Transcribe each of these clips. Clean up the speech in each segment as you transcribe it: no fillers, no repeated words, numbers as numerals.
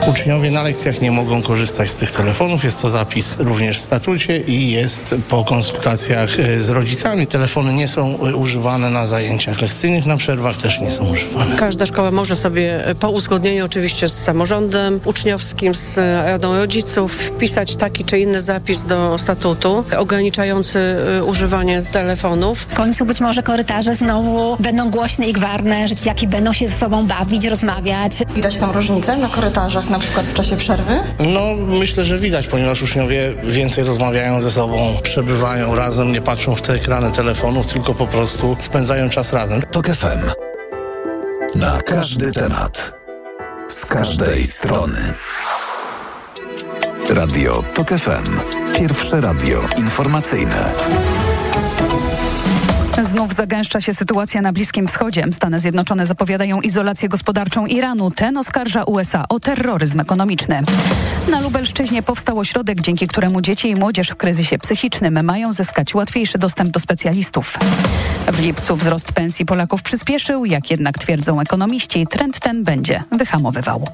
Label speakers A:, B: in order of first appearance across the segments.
A: Uczniowie na lekcjach nie mogą korzystać z tych telefonów. Jest to zapis również w statucie i jest po konsultacjach z rodzicami. Telefony nie są używane na zajęciach lekcyjnych, na przerwach też nie są używane.
B: Każda szkoła może sobie po uzgodnieniu oczywiście z samorządem uczniowskim, z radą rodziców wpisać taki czy inny zapis do statutu ograniczający używanie telefonów.
C: W końcu być może korytarze znowu będą głośne i gwarne, że dzieciaki będą się ze sobą bawić, rozmawiać.
D: Widać tam różnicę na korytarzach, na przykład w czasie przerwy?
A: No, myślę, że widać, ponieważ uczniowie więcej rozmawiają ze sobą, przebywają razem, nie patrzą w te ekrany telefonów, tylko po prostu spędzają czas razem.
E: TOK FM. Na każdy temat. Z każdej strony. Radio TOK FM. Pierwsze radio informacyjne.
F: Znów zagęszcza się sytuacja na Bliskim Wschodzie. Stany Zjednoczone zapowiadają izolację gospodarczą Iranu. Ten oskarża USA o terroryzm ekonomiczny. Na Lubelszczyźnie powstał ośrodek, dzięki któremu dzieci i młodzież w kryzysie psychicznym mają zyskać łatwiejszy dostęp do specjalistów. W lipcu wzrost pensji Polaków przyspieszył, jak jednak twierdzą ekonomiści, trend ten będzie wyhamowywał.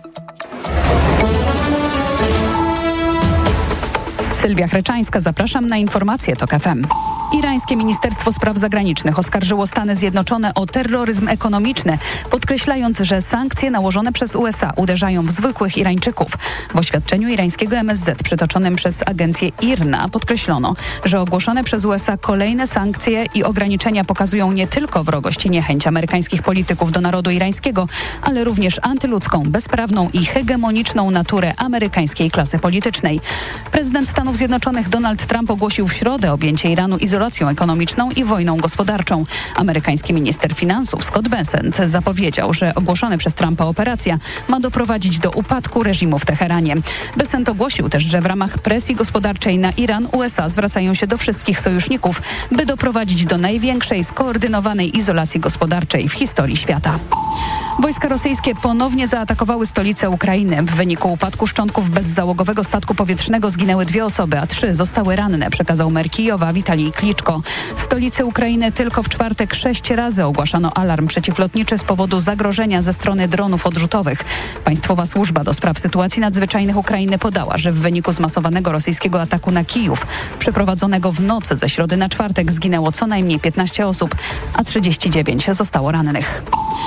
F: Sylwia Chreczańska, zapraszam na informacje TOK FM. Irańskie Ministerstwo Spraw Zagranicznych oskarżyło Stany Zjednoczone o terroryzm ekonomiczny, podkreślając, że sankcje nałożone przez USA uderzają w zwykłych Irańczyków. W oświadczeniu irańskiego MSZ przytoczonym przez agencję IRNA podkreślono, że ogłoszone przez USA kolejne sankcje i ograniczenia pokazują nie tylko wrogość i niechęć amerykańskich polityków do narodu irańskiego, ale również antyludzką, bezprawną i hegemoniczną naturę amerykańskiej klasy politycznej. Prezydent Stanów Zjednoczonych Donald Trump ogłosił w środę objęcie Iranu izolacją ekonomiczną i wojną gospodarczą. Amerykański minister finansów Scott Bessent zapowiedział, że ogłoszona przez Trumpa operacja ma doprowadzić do upadku reżimu w Teheranie. Bessent ogłosił też, że w ramach presji gospodarczej na Iran USA zwracają się do wszystkich sojuszników, by doprowadzić do największej skoordynowanej izolacji gospodarczej w historii świata. Wojska rosyjskie ponownie zaatakowały stolicę Ukrainy. W wyniku upadku szczątków bezzałogowego statku powietrznego zginęły 2 osoby, a 3 zostały ranne, przekazał mer Kijowa Witalij Kliczko. W stolicy Ukrainy tylko w czwartek 6 razy ogłaszano alarm przeciwlotniczy z powodu zagrożenia ze strony dronów odrzutowych. Państwowa Służba do Spraw Sytuacji Nadzwyczajnych Ukrainy podała, że w wyniku zmasowanego rosyjskiego ataku na Kijów, przeprowadzonego w nocy ze środy na czwartek, zginęło co najmniej 15 osób, a 39 zostało rannych.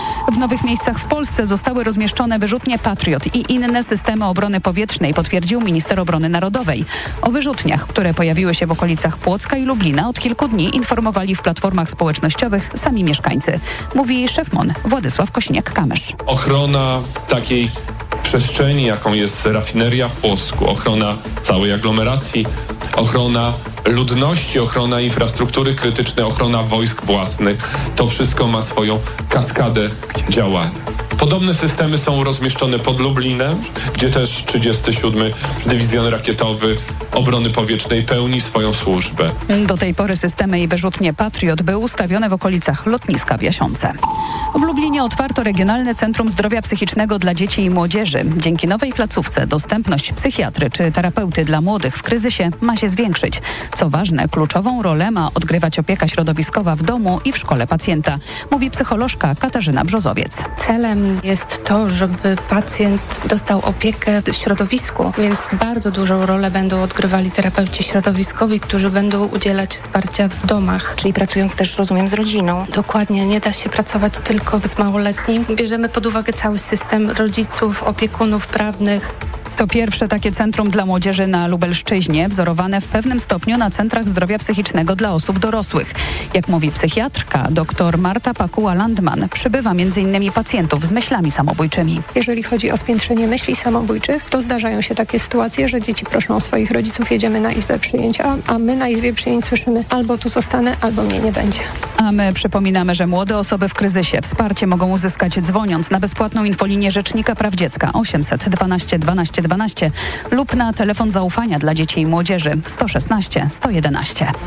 F: W nowych miejscach w Polsce zostały rozmieszczone wyrzutnie Patriot i inne systemy obrony powietrznej, potwierdził minister obrony narodowej. O wyrzutniach, które pojawiły się w okolicach Płocka i Lublina, od kilku dni informowali w platformach społecznościowych sami mieszkańcy. Mówi szef MON Władysław Kosiniak-Kamysz.
G: Ochrona takiej przestrzeni, jaką jest rafineria w Płocku, ochrona całej aglomeracji, ochrona ludności, ochrona infrastruktury krytycznej, ochrona wojsk własnych. To wszystko ma swoją kaskadę działania. Podobne systemy są rozmieszczone pod Lublinem, gdzie też 37. Dywizjon Rakietowy Obrony Powietrznej pełni swoją służbę.
F: Do tej pory systemy i wyrzutnie Patriot były ustawione w okolicach lotniska w Jasionce. W Lublinie otwarto Regionalne Centrum Zdrowia Psychicznego dla Dzieci i Młodzieży. Dzięki nowej placówce dostępność psychiatry czy terapeuty dla młodych w kryzysie ma się zwiększyć. Co ważne, kluczową rolę ma odgrywać opieka środowiskowa w domu i w szkole pacjenta, mówi psycholożka Katarzyna Brzozowiec.
H: Celem jest to, żeby pacjent dostał opiekę w środowisku, więc bardzo dużą rolę będą odgrywali terapeuci środowiskowi, którzy będą udzielać wsparcia w domach.
D: Czyli pracując też, rozumiem, z rodziną.
H: Dokładnie, nie da się pracować tylko z małoletnim. Bierzemy pod uwagę cały system rodziców, opiekunów prawnych.
F: To pierwsze takie centrum dla młodzieży na Lubelszczyźnie, wzorowane w pewnym stopniu na centrach zdrowia psychicznego dla osób dorosłych. Jak mówi psychiatrka dr Marta Pakuła-Landman, przybywa m.in. pacjentów z myślami samobójczymi.
I: Jeżeli chodzi o spiętrzenie myśli samobójczych, to zdarzają się takie sytuacje, że dzieci proszą swoich rodziców, jedziemy na izbę przyjęć, a my na izbie przyjęć słyszymy: albo tu zostanę, albo mnie nie będzie.
F: A my przypominamy, że młode osoby w kryzysie wsparcie mogą uzyskać dzwoniąc na bezpłatną infolinię Rzecznika Praw Dziecka 800 12 12 12 lub na telefon zaufania dla dzieci i młodzieży 116 111.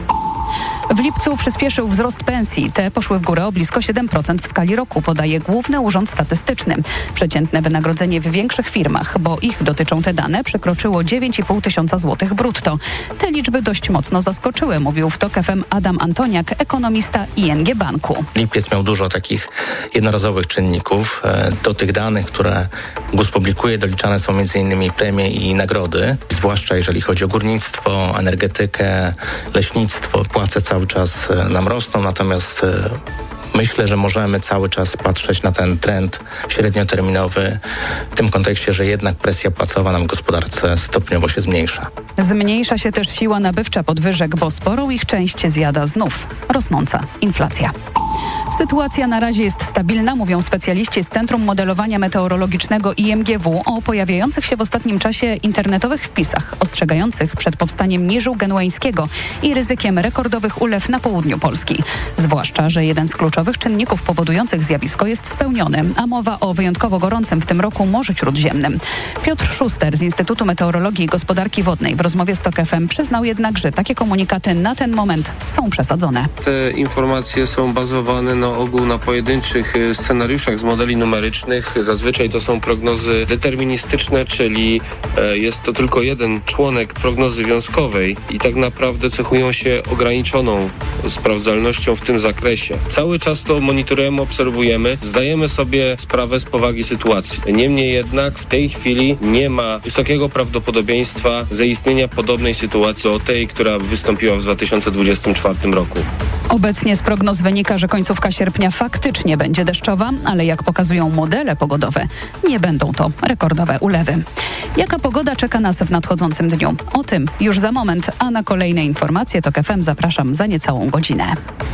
F: W lipcu przyspieszył wzrost pensji. Te poszły w górę o blisko 7% w skali roku, podaje Główny Urząd Statystyczny. Przeciętne wynagrodzenie w większych firmach, bo ich dotyczą te dane, przekroczyło 9,5 tysiąca złotych brutto. Te liczby dość mocno zaskoczyły, mówił w TOK FM Adam Antoniak, ekonomista ING Banku.
J: Lipiec miał dużo takich jednorazowych czynników. Do tych danych, które GUS publikuje, doliczane są m.in. premie i nagrody, zwłaszcza jeżeli chodzi o górnictwo, energetykę, leśnictwo. Płace cały czas nam rosną, natomiast myślę, że możemy cały czas patrzeć na ten trend średnioterminowy w tym kontekście, że jednak presja płacowa nam w gospodarce stopniowo się zmniejsza.
F: Zmniejsza się też siła nabywcza podwyżek, bo sporą ich część zjada znów rosnąca inflacja. Sytuacja na razie jest stabilna, mówią specjaliści z Centrum Modelowania Meteorologicznego IMGW o pojawiających się w ostatnim czasie internetowych wpisach ostrzegających przed powstaniem niżu genueńskiego i ryzykiem rekordowych ulew na południu Polski. Zwłaszcza, że jeden z kluczowych czynników powodujących zjawisko jest spełniony, a mowa o wyjątkowo gorącym w tym roku Morzu Śródziemnym. Piotr Szuster z Instytutu Meteorologii i Gospodarki Wodnej w rozmowie z TOK FM przyznał jednak, że takie komunikaty na ten moment są przesadzone.
K: Te informacje są bazowane na ogół na pojedynczych scenariuszach z modeli numerycznych. Zazwyczaj to są prognozy deterministyczne, czyli jest to tylko jeden członek prognozy wiązkowej i tak naprawdę cechują się ograniczoną sprawdzalnością w tym zakresie. Cały czas to monitorujemy, obserwujemy, zdajemy sobie sprawę z powagi sytuacji. Niemniej jednak w tej chwili nie ma wysokiego prawdopodobieństwa zaistnienia podobnej sytuacji do tej, która wystąpiła w 2024 roku.
F: Obecnie z prognoz wynika, że końcówka sierpnia faktycznie będzie deszczowa, ale jak pokazują modele pogodowe, nie będą to rekordowe ulewy. Jaka pogoda czeka nas w nadchodzącym dniu? O tym już za moment, a na kolejne informacje TOK FM zapraszam za niecałą godzinę.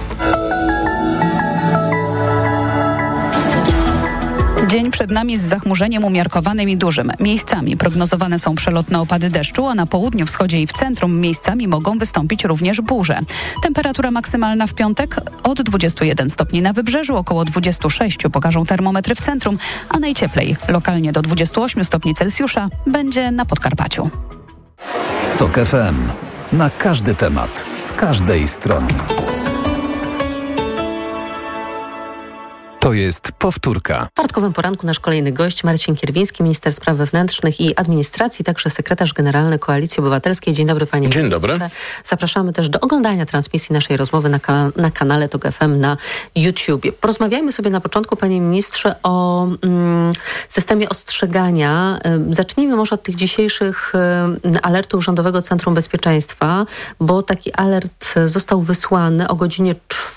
F: Dzień przed nami z zachmurzeniem umiarkowanym i dużym. Miejscami prognozowane są przelotne opady deszczu, a na południu, wschodzie i w centrum miejscami mogą wystąpić również burze. Temperatura maksymalna w piątek od 21 stopni na wybrzeżu, około 26 pokażą termometry w centrum, a najcieplej, lokalnie do 28 stopni Celsjusza, będzie na Podkarpaciu.
E: TOK FM. Na każdy temat, z każdej strony. To jest powtórka.
L: W czwartkowym poranku nasz kolejny gość Marcin Kierwiński, minister spraw wewnętrznych i administracji, także sekretarz generalny Koalicji Obywatelskiej. Dzień dobry, panie ministrze.
M: Dzień dobry.
L: Zapraszamy też do oglądania transmisji naszej rozmowy na kanale TOK FM na YouTubie. Porozmawiajmy sobie na początku, panie ministrze, o systemie ostrzegania. Zacznijmy może od tych dzisiejszych alertów Rządowego Centrum Bezpieczeństwa, bo taki alert został wysłany o godzinie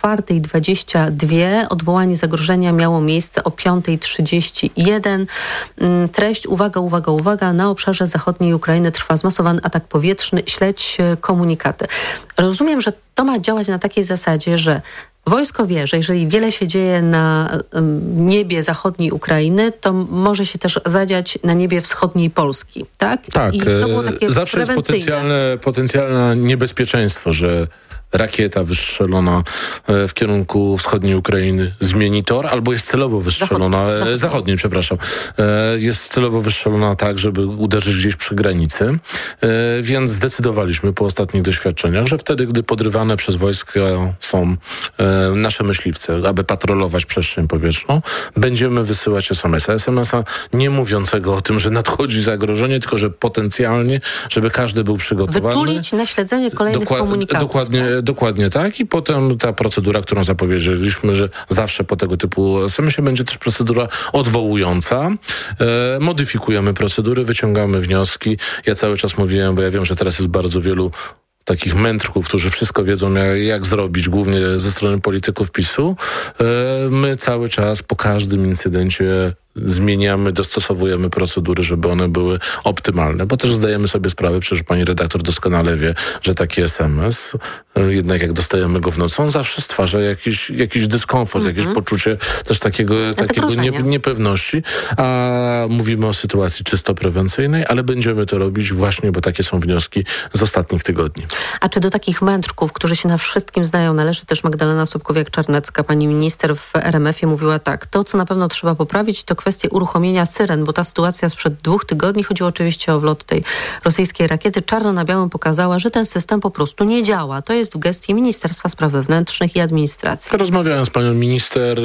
L: 4:22. Odwołanie zagrożenia miało miejsce o 5:31. Treść, uwaga, na obszarze zachodniej Ukrainy trwa zmasowany atak powietrzny, śledź komunikaty. Rozumiem, że to ma działać na takiej zasadzie, że wojsko wie, że jeżeli wiele się dzieje na niebie zachodniej Ukrainy, to może się też zadziać na niebie wschodniej Polski, tak?
M: Tak,
L: I to było takie
M: zawsze jest potencjalne niebezpieczeństwo, że rakieta wystrzelona w kierunku wschodniej Ukrainy zmieni tor, albo jest celowo wystrzelona, zachodniej, przepraszam, jest celowo wystrzelona tak, żeby uderzyć gdzieś przy granicy, więc zdecydowaliśmy po ostatnich doświadczeniach, że wtedy, gdy podrywane przez wojska są nasze myśliwce, aby patrolować przestrzeń powietrzną, będziemy wysyłać SMS-a nie mówiącego o tym, że nadchodzi zagrożenie, tylko że potencjalnie, żeby każdy był przygotowany.
L: Wytulić na śledzenie kolejnych komunikatów.
M: Dokładnie tak i potem ta procedura, którą zapowiedzieliśmy, że zawsze po tego typu SMS-ie będzie też procedura odwołująca. Modyfikujemy procedury, wyciągamy wnioski. Ja cały czas mówiłem, bo ja wiem, że teraz jest bardzo wielu takich mędrków, którzy wszystko wiedzą, jak zrobić, głównie ze strony polityków PiS-u. My cały czas po każdym incydencie zmieniamy, dostosowujemy procedury, żeby one były optymalne, bo też zdajemy sobie sprawę, przecież pani redaktor doskonale wie, że taki SMS, jednak jak dostajemy go w nocy, on zawsze stwarza jakiś dyskomfort, jakieś poczucie też takiego niepewności, a mówimy o sytuacji czysto prewencyjnej, ale będziemy to robić właśnie, bo takie są wnioski z ostatnich tygodni.
L: A czy do takich mędrków, którzy się na wszystkim znają, należy też Magdalena Sobkowiak-Czarnecka, pani minister w RMF-ie mówiła tak, to co na pewno trzeba poprawić, to kwestia kwestię uruchomienia syren, bo ta sytuacja sprzed 2 tygodni, chodziło oczywiście o wlot tej rosyjskiej rakiety, czarno na białym pokazała, że ten system po prostu nie działa. To jest w gestii Ministerstwa Spraw Wewnętrznych i Administracji.
M: Rozmawiałem z panią minister,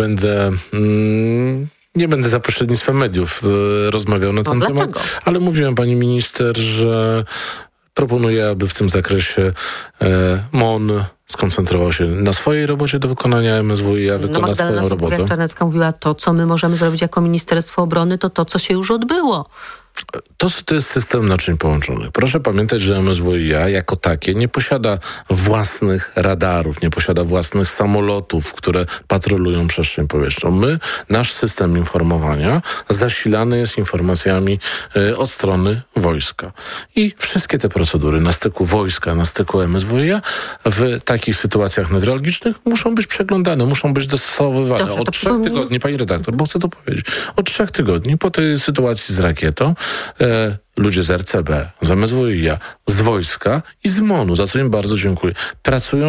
M: nie będę za pośrednictwem mediów rozmawiał na ten temat, ale mówiłem pani minister, że proponuję, aby w tym zakresie MON skoncentrował się na swojej robocie do wykonania, MSWiA wykona swoją robotę.
L: Czarnecka mówiła, to co my możemy zrobić jako Ministerstwo Obrony, to co się już odbyło.
M: To jest system naczyń połączonych. Proszę pamiętać, że MSWiA jako takie nie posiada własnych radarów, nie posiada własnych samolotów, które patrolują przestrzeń powietrzną. Nasz system informowania zasilany jest informacjami od strony wojska. I wszystkie te procedury na styku wojska, na styku MSWiA w takich sytuacjach newralgicznych muszą być przeglądane, muszą być dostosowywane.
L: Dobrze,
M: od 3 tygodni, pani redaktor, bo chcę to powiedzieć, od 3 tygodni po tej sytuacji z rakietą ludzie z RCB, z MSWiA, z wojska i z MON-u, za co im bardzo dziękuję, pracują,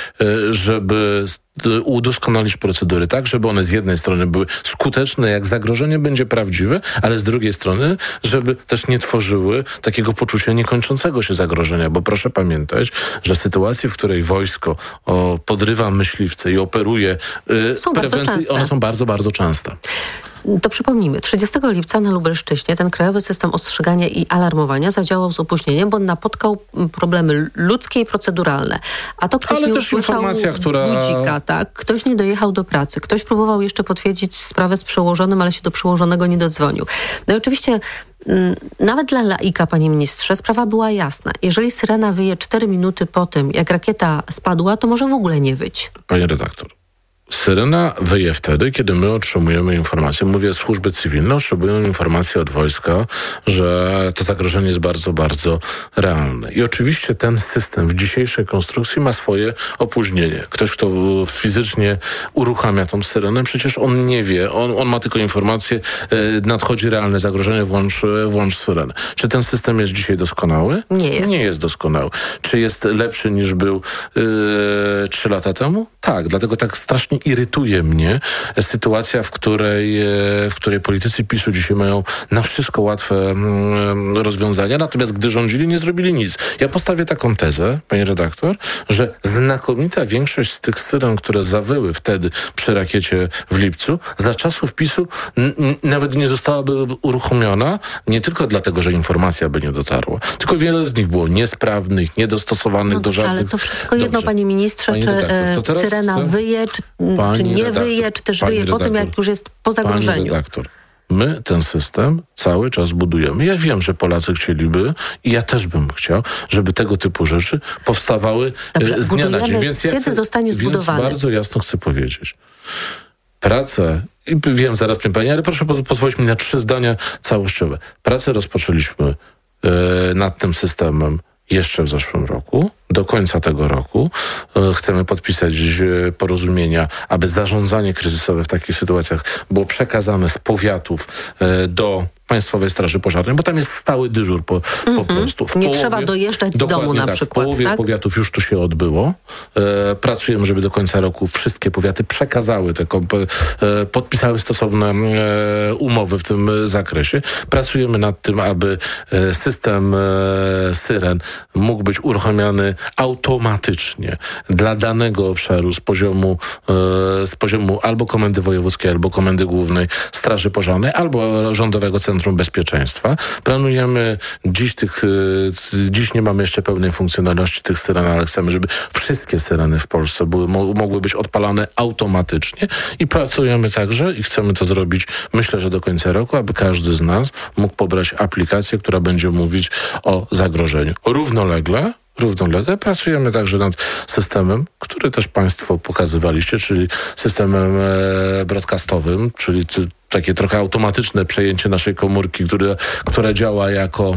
M: żeby udoskonalić procedury tak, żeby one z jednej strony były skuteczne, jak zagrożenie będzie prawdziwe, ale z drugiej strony, żeby też nie tworzyły takiego poczucia niekończącego się zagrożenia, bo proszę pamiętać, że sytuacje, w której wojsko podrywa myśliwce i operuje prewencję, one są bardzo, bardzo częste.
L: To przypomnijmy, 30 lipca na Lubelszczyźnie ten krajowy system ostrzegania i alarmowania zadziałał z opóźnieniem, bo napotkał problemy ludzkie i proceduralne. A to ktoś nie usłyszał budzika, tak? Ktoś nie dojechał do pracy, ktoś próbował jeszcze potwierdzić sprawę z przełożonym, ale się do przełożonego nie dodzwonił. No i oczywiście nawet dla laika, panie ministrze, sprawa była jasna. Jeżeli syrena wyje 4 minuty po tym, jak rakieta spadła, to może w ogóle nie wyć.
M: Panie redaktor, syrena wyje wtedy, kiedy my otrzymujemy informację, mówię służby cywilne, otrzymują informację od wojska, że to zagrożenie jest bardzo, bardzo realne. I oczywiście ten system w dzisiejszej konstrukcji ma swoje opóźnienie. Ktoś, kto fizycznie uruchamia tą syrenę, przecież on nie wie, on ma tylko informację, nadchodzi realne zagrożenie, włącz syrenę. Czy ten system jest dzisiaj doskonały?
L: Nie jest.
M: Nie jest doskonały. Czy jest lepszy niż był 3 lata temu? Tak, dlatego tak strasznie irytuje mnie sytuacja, w której politycy PiS-u dzisiaj mają na wszystko łatwe rozwiązania, natomiast gdy rządzili, nie zrobili nic. Ja postawię taką tezę, pani redaktor, że znakomita większość z tych syren, które zawyły wtedy przy rakiecie w lipcu, za czasów PiS-u nawet nie zostałaby uruchomiona, nie tylko dlatego, że informacja by nie dotarła, tylko wiele z nich było niesprawnych, niedostosowanych do żadnych...
L: Ale to wszystko jedno, panie ministrze, czy syrena wyje, czy nie wyje, czy też wyje po tym, jak już jest po zagrożeniu.
M: Pani redaktor, my ten system cały czas budujemy. Ja wiem, że Polacy chcieliby i ja też bym chciał, żeby tego typu rzeczy powstawały z dnia na dzień. Więc
L: kiedy zostanie zbudowany?
M: Więc bardzo jasno chcę powiedzieć. Pracę, i wiem zaraz pani, ale proszę pozwolić mi na 3 zdania całościowe. Pracę rozpoczęliśmy nad tym systemem jeszcze w zeszłym roku. Do końca tego roku chcemy podpisać porozumienia, aby zarządzanie kryzysowe w takich sytuacjach było przekazane z powiatów do Państwowej Straży Pożarnej, bo tam jest stały dyżur po prostu.
L: Nie trzeba dojeżdżać z domu na przykład.
M: W połowie powiatów już to się odbyło. Pracujemy, żeby do końca roku wszystkie powiaty przekazały podpisały stosowne umowy w tym zakresie. Pracujemy nad tym, aby system syren mógł być uruchamiany automatycznie dla danego obszaru z poziomu albo Komendy Wojewódzkiej, albo Komendy Głównej Straży Pożarnej, albo Rządowego Centrum Bezpieczeństwa. Planujemy dziś nie mamy jeszcze pełnej funkcjonalności tych syren, ale chcemy, żeby wszystkie syreny w Polsce mogły być odpalane automatycznie i pracujemy także i chcemy to zrobić, myślę, że do końca roku, aby każdy z nas mógł pobrać aplikację, która będzie mówić o zagrożeniu. Równolegle pracujemy także nad systemem, który też państwo pokazywaliście, czyli systemem broadcastowym, czyli takie trochę automatyczne przejęcie naszej komórki, która działa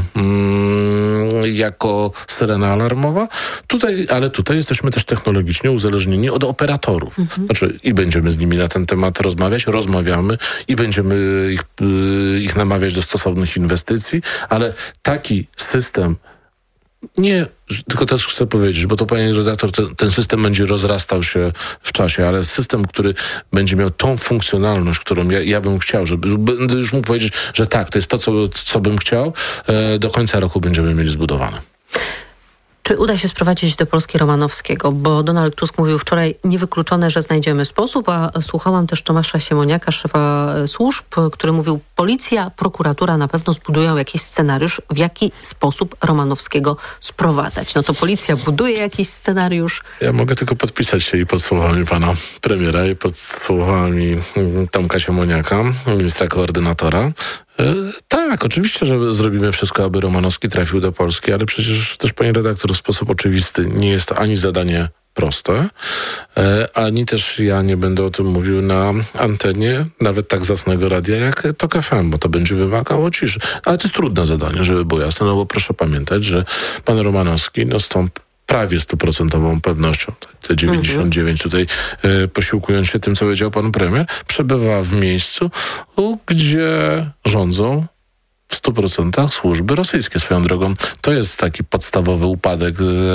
M: jako syrena alarmowa. Tutaj jesteśmy też technologicznie uzależnieni od operatorów. Znaczy i będziemy z nimi na ten temat rozmawiamy i będziemy ich namawiać do stosownych inwestycji, ale taki system Nie, tylko też chcę powiedzieć, bo to panie redaktor, ten system będzie rozrastał się w czasie, ale system, który będzie miał tą funkcjonalność, którą ja bym chciał, żeby będę już mógł powiedzieć, że tak, to jest to, co bym chciał, do końca roku będziemy mieli zbudowane.
L: Czy uda się sprowadzić do Polski Romanowskiego? Bo Donald Tusk mówił wczoraj, niewykluczone, że znajdziemy sposób, a słuchałam też Tomasza Siemoniaka, szefa służb, który mówił, policja, prokuratura na pewno zbudują jakiś scenariusz, w jaki sposób Romanowskiego sprowadzać. No to policja buduje jakiś scenariusz.
M: Ja mogę tylko podpisać się i pod słowami pana premiera, i pod słowami Tomka Siemoniaka, ministra koordynatora. Tak, oczywiście, że zrobimy wszystko, aby Romanowski trafił do Polski, ale przecież też, pani redaktor, w sposób oczywisty nie jest to ani zadanie proste, ani też ja nie będę o tym mówił na antenie nawet tak zacnego radia jak TOK FM, bo to będzie wymagało ciszy. Ale to jest trudne zadanie, żeby było jasne, no bo proszę pamiętać, że pan Romanowski z tą prawie 100% pewnością, te 99 tutaj posiłkując się tym, co powiedział pan premier, przebywa w miejscu, gdzie rządzą w 100% służby rosyjskie. Swoją drogą, to jest taki podstawowy upadek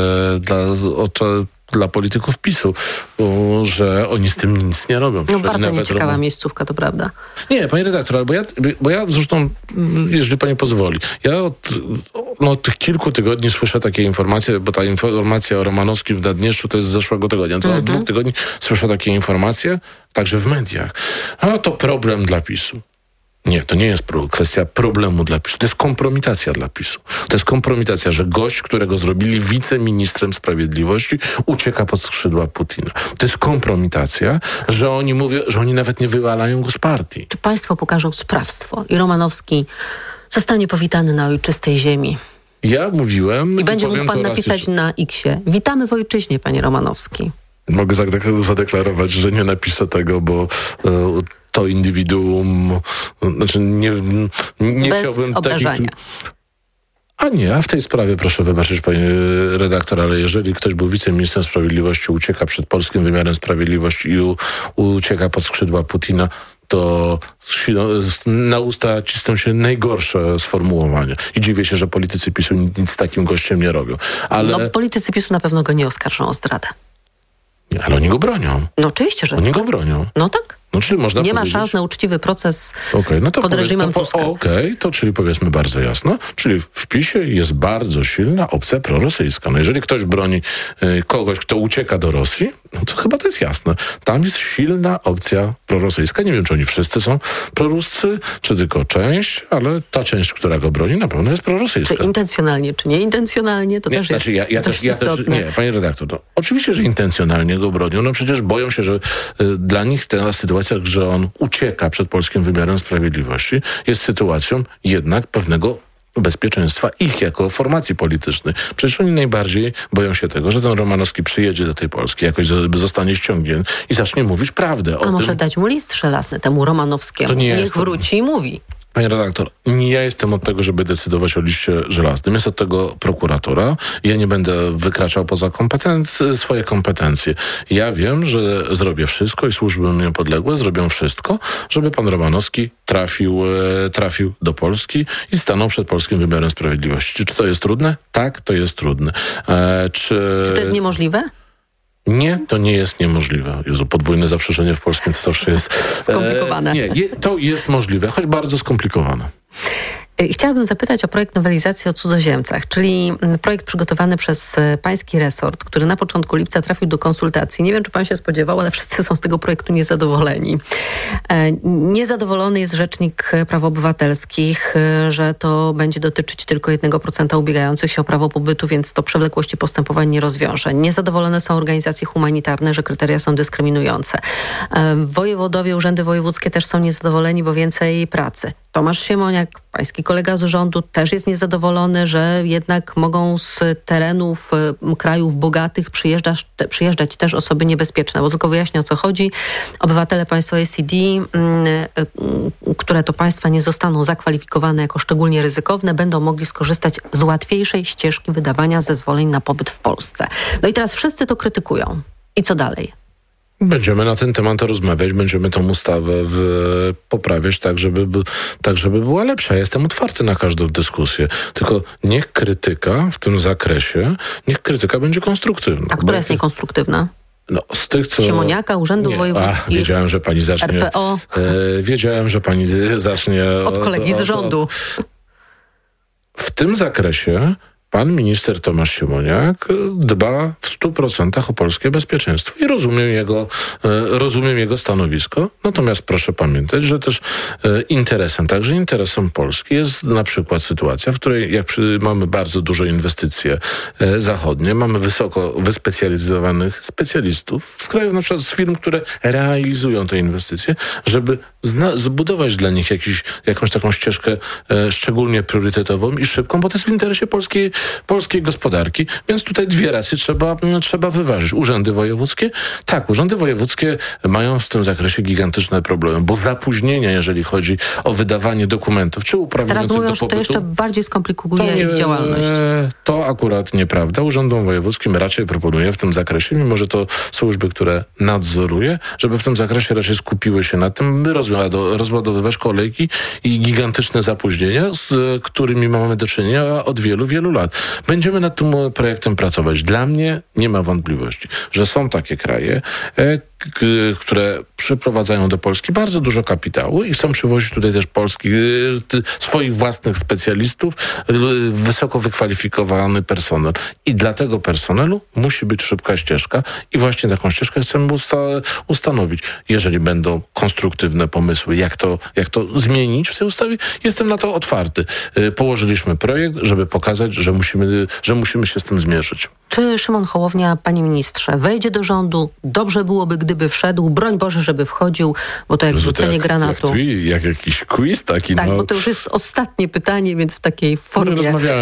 M: dla polityków PiS-u, że oni z tym nic nie robią.
L: No bardzo nieciekawa miejscówka, to prawda.
M: Nie, pani redaktor, bo ja zresztą, jeżeli pani pozwoli, ja od tych kilku tygodni słyszę takie informacje, bo ta informacja o Romanowskim w Naddniestrzu to jest z zeszłego tygodnia. To od 2 tygodni słyszę takie informacje, także w mediach. A to problem dla PiS-u. Nie, to nie jest kwestia problemu dla PiS-u. To jest kompromitacja dla PiS-u. To jest kompromitacja, że gość, którego zrobili wiceministrem sprawiedliwości, ucieka pod skrzydła Putina. To jest kompromitacja, że oni mówią, że oni nawet nie wywalają go z partii.
L: Czy państwo pokażą sprawstwo i Romanowski zostanie powitany na ojczystej ziemi?
M: Ja mówiłem...
L: I będzie mógł pan napisać na X-ie. Witamy w ojczyźnie, panie Romanowski.
M: Mogę zadeklarować, że nie napiszę tego, bo... to indywiduum, znaczy nie chciałbym
L: obrażania.
M: A w tej sprawie proszę wybaczyć, panie redaktor, ale jeżeli ktoś był wiceministrem sprawiedliwości, ucieka przed polskim wymiarem sprawiedliwości i ucieka pod skrzydła Putina, to na usta cisną się najgorsze sformułowania. I dziwię się, że politycy PiS-u nic z takim gościem nie robią. Ale...
L: No, politycy PiS-u na pewno go nie oskarżą o zdradę.
M: Nie, ale oni go bronią.
L: No oczywiście, że
M: oni go bronią.
L: No tak.
M: No, czyli można
L: nie ma szans na uczciwy proces pod reżimem Tuska.
M: To czyli powiedzmy bardzo jasno, czyli w PiS-ie jest bardzo silna opcja prorosyjska. No jeżeli ktoś broni kogoś, kto ucieka do Rosji, no to chyba to jest jasne. Tam jest silna opcja prorosyjska. Nie wiem, czy oni wszyscy są proruscy, czy tylko część, ale ta część, która go broni, na pewno jest prorosyjska.
L: Czy intencjonalnie, czy nieintencjonalnie, to też jest istotne.
M: Nie, panie redaktor, no, oczywiście, że intencjonalnie go bronią. No przecież boją się, że dla nich ta sytuacja, że on ucieka przed polskim wymiarem sprawiedliwości, jest sytuacją jednak pewnego bezpieczeństwa ich jako formacji politycznej. Przecież oni najbardziej boją się tego, że ten Romanowski przyjedzie do tej Polski, jakoś zostanie ściągnięty i zacznie mówić prawdę o tym.
L: A może dać mu list żelazny temu Romanowskiemu? Niech wróci i mówi.
M: Panie redaktor, nie ja jestem od tego, żeby decydować o liście żelaznym. Jest od tego prokuratura. Ja nie będę wykraczał poza swoje kompetencje. Ja wiem, że zrobię wszystko i służby niepodległe zrobią wszystko, żeby pan Romanowski trafił do Polski i stanął przed polskim wymiarem sprawiedliwości. Czy to jest trudne? Tak, to jest trudne.
L: Czy to jest niemożliwe?
M: Nie, to nie jest niemożliwe. Jezu, podwójne zaprzeczenie w polskim to zawsze jest...
L: skomplikowane.
M: To jest możliwe, choć bardzo skomplikowane.
L: Chciałabym zapytać o projekt nowelizacji o cudzoziemcach, czyli projekt przygotowany przez pański resort, który na początku lipca trafił do konsultacji. Nie wiem, czy pan się spodziewał, ale wszyscy są z tego projektu niezadowoleni. Niezadowolony jest Rzecznik Praw Obywatelskich, że to będzie dotyczyć tylko 1% ubiegających się o prawo pobytu, więc to przewlekłości postępowań nie rozwiąże. Niezadowolone są organizacje humanitarne, że kryteria są dyskryminujące. Wojewodowie, urzędy wojewódzkie też są niezadowoleni, bo więcej pracy. Tomasz Siemoniak, pański kolega z rządu, też jest niezadowolony, że jednak mogą z terenów krajów bogatych przyjeżdżać też osoby niebezpieczne. Bo tylko wyjaśnię, o co chodzi. Obywatele państwa OECD, które to państwa nie zostaną zakwalifikowane jako szczególnie ryzykowne, będą mogli skorzystać z łatwiejszej ścieżki wydawania zezwoleń na pobyt w Polsce. No i teraz wszyscy to krytykują. I co dalej?
M: Będziemy na ten temat rozmawiać, będziemy tą ustawę poprawiać tak, żeby była lepsza. Ja jestem otwarty na każdą dyskusję. Tylko niech krytyka w tym zakresie, będzie konstruktywna.
L: A która jest niekonstruktywna?
M: No, z tych, co...
L: Siemoniaka, Urzędów Wojewódzkich,
M: wiedziałem, że pani zacznie...
L: RPO.
M: Wiedziałem, że pani zacznie...
L: Od kolegi z rządu.
M: W tym zakresie pan minister Tomasz Siemoniak dba w 100% o polskie bezpieczeństwo i rozumiem jego stanowisko. Natomiast proszę pamiętać, że też interesem Polski jest na przykład sytuacja, w której mamy bardzo duże inwestycje zachodnie, mamy wysoko wyspecjalizowanych specjalistów w kraju, na przykład z firm, które realizują te inwestycje, żeby zbudować dla nich jakąś taką ścieżkę szczególnie priorytetową i szybką, bo to jest w interesie polskiej gospodarki, więc tutaj dwie racje trzeba wyważyć. Urzędy wojewódzkie mają w tym zakresie gigantyczne problemy, bo zapóźnienia, jeżeli chodzi o wydawanie dokumentów, czy uprawniających do pobytu... Teraz mówią, że to
L: jeszcze bardziej skomplikuje ich działalność.
M: To akurat nieprawda. Urzędom wojewódzkim raczej proponuję w tym zakresie, mimo że to służby, które nadzoruję, żeby w tym zakresie raczej skupiły się na tym, by rozładowywać kolejki i gigantyczne zapóźnienia, z którymi mamy do czynienia od wielu, wielu lat. Będziemy nad tym projektem pracować. Dla mnie nie ma wątpliwości, że są takie kraje, które przyprowadzają do Polski bardzo dużo kapitału i chcą przywozić tutaj też swoich własnych specjalistów, wysoko wykwalifikowany personel. I dla tego personelu musi być szybka ścieżka i właśnie taką ścieżkę chcemy ustanowić. Jeżeli będą konstruktywne pomysły, jak to zmienić w tej ustawie, jestem na to otwarty. Położyliśmy projekt, żeby pokazać, że musimy się z tym zmierzyć.
L: Czy Szymon Hołownia, panie ministrze, wejdzie do rządu? Dobrze byłoby, gdyby wszedł. Broń Boże, żeby wchodził, bo to jak rzucenie granatu.
M: Jak jakiś quiz taki.
L: Tak, bo to już jest ostatnie pytanie, więc w takiej formie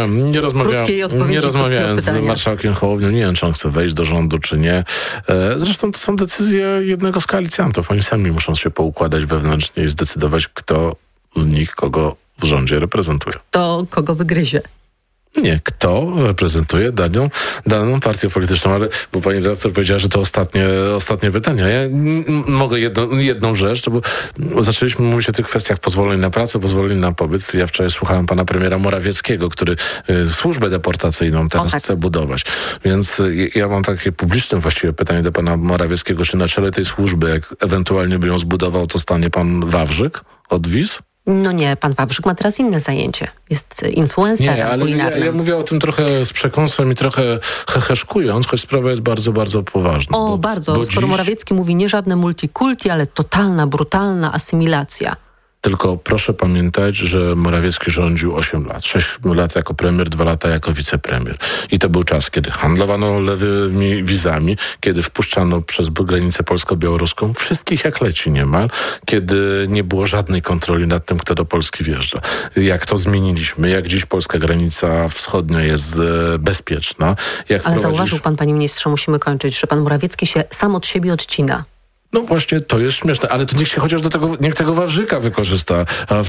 M: Nie rozmawiałem z marszałkiem Hołownią. Nie wiem, czy on chce wejść do rządu, czy nie. Zresztą to są decyzje jednego z koalicjantów. Oni sami muszą się poukładać wewnętrznie i zdecydować, kto z nich kogo w rządzie reprezentuje.
L: To kogo wygryzie.
M: Nie, kto reprezentuje daną partię polityczną, ale bo pani redaktor powiedziała, że to ostatnie pytania. Ja mogę jedną rzecz, bo zaczęliśmy mówić o tych kwestiach pozwoleń na pracę, pozwoleń na pobyt. Ja wczoraj słuchałem pana premiera Morawieckiego, który służbę deportacyjną teraz chce budować. Więc ja mam takie publiczne właściwie pytanie do pana Morawieckiego, czy na czele tej służby, jak ewentualnie by ją zbudował, to stanie pan Wawrzyk od WiS?
L: No nie, pan Wawrzyk ma teraz inne zajęcie. Jest influencerem kulinarnym.
M: Ja mówię o tym trochę z przekąsem i trochę heheszkując, choć sprawa jest bardzo, bardzo poważna.
L: Skoro Morawiecki mówi nie żadne multikulti, ale totalna, brutalna asymilacja.
M: Tylko proszę pamiętać, że Morawiecki rządził 8 lat. 6 lat jako premier, 2 lata jako wicepremier. I to był czas, kiedy handlowano lewymi wizami, kiedy wpuszczano przez granicę polsko-białoruską wszystkich jak leci niemal, kiedy nie było żadnej kontroli nad tym, kto do Polski wjeżdża. Jak to zmieniliśmy, jak dziś polska granica wschodnia jest bezpieczna.
L: Ale zauważył pan, panie ministrze, musimy kończyć, że pan Morawiecki się sam od siebie odcina.
M: No właśnie, to jest śmieszne, ale to niech się chociaż niech tego Wawrzyka wykorzysta.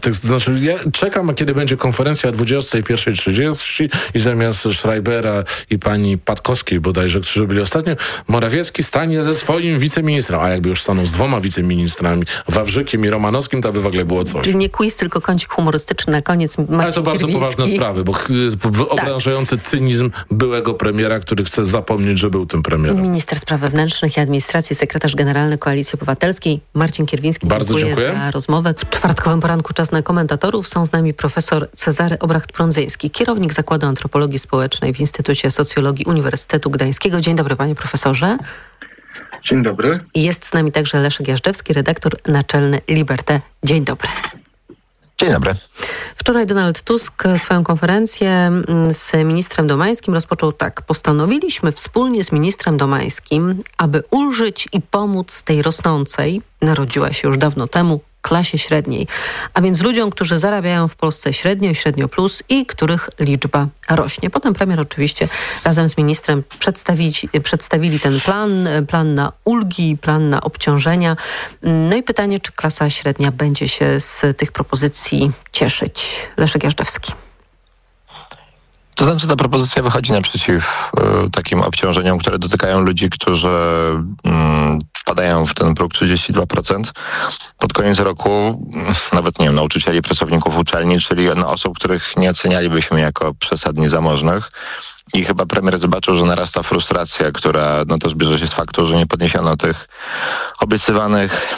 M: Ja czekam, kiedy będzie konferencja o 21:30 i zamiast Schreibera i pani Patkowskiej bodajże, którzy byli ostatnio, Morawiecki stanie ze swoim wiceministrem. A jakby już stanął z 2 wiceministrami, Wawrzykiem i Romanowskim, to by w ogóle było coś.
L: Czyli nie quiz, tylko kącik humorystyczny na koniec.
M: Ale to bardzo poważne sprawy, bo obrażający cynizm byłego premiera, który chce zapomnieć, że był tym premierem.
L: Minister Spraw Wewnętrznych i Administracji, sekretarz generalny Koalicji Obywatelskiej, Marcin Kierwiński.
M: Bardzo dziękuję
L: za rozmowę. W czwartkowym poranku czas na komentatorów. Są z nami profesor Cezary Obracht-Prądzyński, kierownik Zakładu Antropologii Społecznej w Instytucie Socjologii Uniwersytetu Gdańskiego. Dzień dobry, panie profesorze.
N: Dzień dobry.
L: I jest z nami także Leszek Jażdżewski, redaktor naczelny Liberté. Dzień dobry.
N: Dzień dobry.
L: Wczoraj Donald Tusk swoją konferencję z ministrem Domańskim rozpoczął tak. Postanowiliśmy wspólnie z ministrem Domańskim, aby ulżyć i pomóc tej rosnącej, narodziła się już dawno temu, klasie średniej. A więc ludziom, którzy zarabiają w Polsce średnio i średnio plus i których liczba rośnie. Potem premier oczywiście razem z ministrem przedstawili ten plan na ulgi, plan na obciążenia. No i pytanie, czy klasa średnia będzie się z tych propozycji cieszyć? Leszek Jażdżewski.
N: To znaczy ta propozycja wychodzi naprzeciw takim obciążeniom, które dotykają ludzi, którzy wpadają w ten próg 32%. Pod koniec roku nawet, nie wiem, nauczycieli, pracowników uczelni, czyli osób, których nie ocenialibyśmy jako przesadnie zamożnych. I chyba premier zobaczył, że narasta frustracja, która też bierze się z faktu, że nie podniesiono tych obiecywanych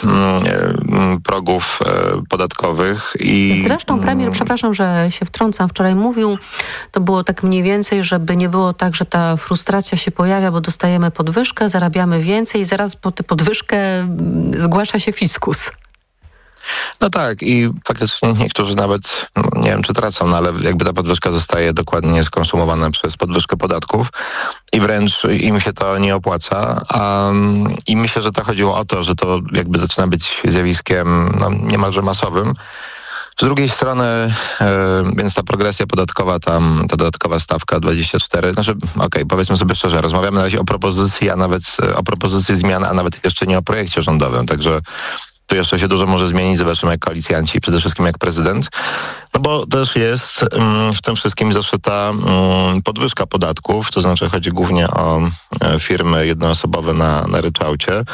N: progów podatkowych.
L: Zresztą premier, przepraszam, że się wtrącam, wczoraj mówił, to było tak mniej więcej, żeby nie było tak, że ta frustracja się pojawia, bo dostajemy podwyżkę, zarabiamy więcej i zaraz po tę podwyżkę zgłasza się fiskus.
N: No tak, i faktycznie niektórzy nawet, nie wiem czy tracą, ale jakby ta podwyżka zostaje dokładnie skonsumowana przez podwyżkę podatków i wręcz im się to nie opłaca. I myślę, że to chodziło o to, że to jakby zaczyna być zjawiskiem niemalże masowym. Z drugiej strony, więc ta progresja podatkowa, ta dodatkowa stawka 24, powiedzmy sobie szczerze, rozmawiamy na razie o propozycji, o propozycji zmian, a nawet jeszcze nie o projekcie rządowym, także tu jeszcze się dużo może zmienić, zobaczymy jak koalicjanci, przede wszystkim jak prezydent. No bo też jest w tym wszystkim zawsze ta podwyżka podatków, to znaczy chodzi głównie o firmy jednoosobowe na ryczałcie,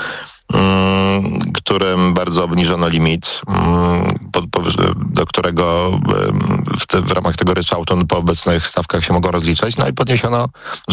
N: którym bardzo obniżono limit, do którego w ramach tego ryczałtu po obecnych stawkach się mogą rozliczać. No i podniesiono,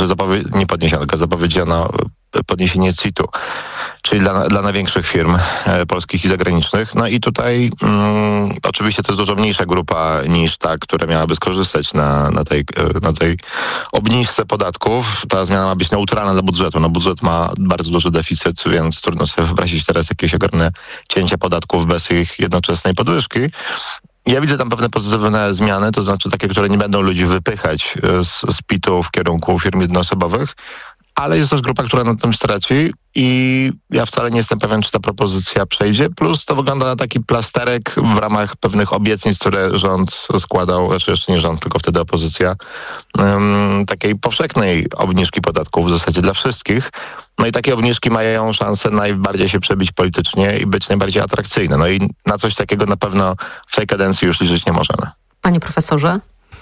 N: zapowiedziano podniesienie CIT-u, czyli dla największych firm polskich i zagranicznych. No i tutaj oczywiście to jest dużo mniejsza grupa niż ta, która miałaby skorzystać na tej obniżce podatków. Ta zmiana ma być neutralna dla budżetu. No budżet ma bardzo duży deficyt, więc trudno sobie wyobrazić teraz jakieś ogromne cięcia podatków bez ich jednoczesnej podwyżki. Ja widzę tam pewne pozytywne zmiany, to znaczy takie, które nie będą ludzi wypychać z PIT-u w kierunku firm jednoosobowych, ale jest też grupa, która na tym straci i ja wcale nie jestem pewien, czy ta propozycja przejdzie. Plus to wygląda na taki plasterek w ramach pewnych obietnic, które rząd składał, jeszcze nie rząd, tylko wtedy opozycja, takiej powszechnej obniżki podatków w zasadzie dla wszystkich. No i takie obniżki mają szansę najbardziej się przebić politycznie i być najbardziej atrakcyjne. No i na coś takiego na pewno w tej kadencji już liczyć nie możemy.
L: Panie profesorze?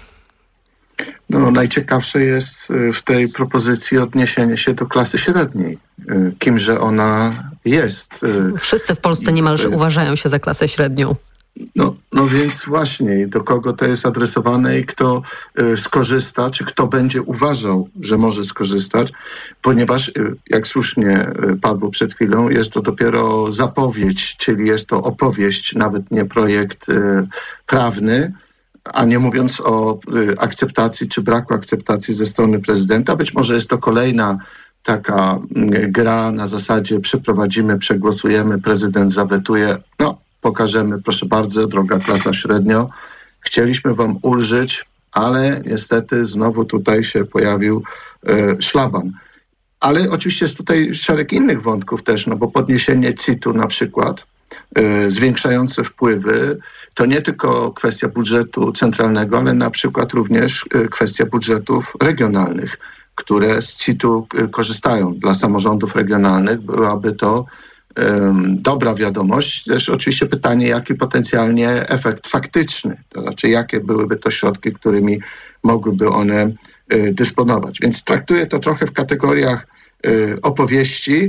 O: No, najciekawsze jest w tej propozycji odniesienie się do klasy średniej. Kimże ona jest.
L: Wszyscy w Polsce niemalże uważają się za klasę średnią.
O: No więc właśnie, do kogo to jest adresowane i kto skorzysta, czy kto będzie uważał, że może skorzystać, ponieważ, jak słusznie padło przed chwilą, jest to dopiero zapowiedź, czyli jest to opowieść, nawet nie projekt prawny, a nie mówiąc o akceptacji czy braku akceptacji ze strony prezydenta. Być może jest to kolejna taka gra na zasadzie przeprowadzimy, przegłosujemy, prezydent zawetuje. No, pokażemy, proszę bardzo, droga klasa średnio. Chcieliśmy wam ulżyć, ale niestety znowu tutaj się pojawił szlaban. Ale oczywiście jest tutaj szereg innych wątków też, no bo podniesienie CIT-u na przykład, zwiększające wpływy, to nie tylko kwestia budżetu centralnego, ale na przykład również kwestia budżetów regionalnych, które z CIT-u korzystają. Dla samorządów regionalnych byłaby to dobra wiadomość. Też oczywiście pytanie, jaki potencjalnie efekt faktyczny, to znaczy jakie byłyby to środki, którymi mogłyby one dysponować. Więc traktuję to trochę w kategoriach opowieści,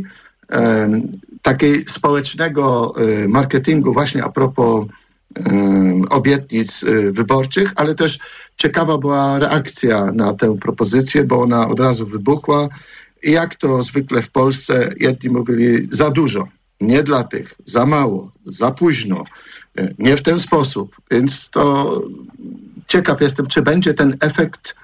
O: takiej społecznego marketingu właśnie a propos obietnic wyborczych, ale też ciekawa była reakcja na tę propozycję, bo ona od razu wybuchła i jak to zwykle w Polsce, jedni mówili za dużo, nie dla tych, za mało, za późno, nie w ten sposób, więc to ciekaw jestem, czy będzie ten efekt